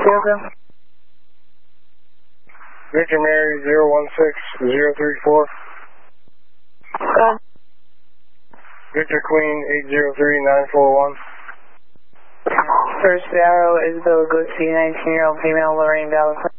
vehicle? Victor Mary 016034. Go. Victor Queen 803941. First Arrow, Isabella Goosey, 19-year-old female, Lorraine Valley.